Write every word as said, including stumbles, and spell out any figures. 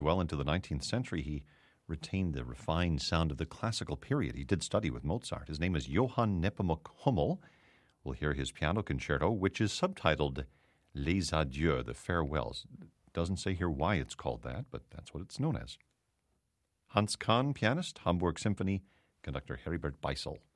Well into the nineteenth century, he retained the refined sound of the classical period. He did study with Mozart. His name is Johann Nepomuk Hummel. We'll hear his piano concerto, which is subtitled Les Adieux, the Farewells. It doesn't say here why it's called that, but that's what it's known as. Hans Kahn, pianist, Hamburg Symphony, conductor Heribert Beisel.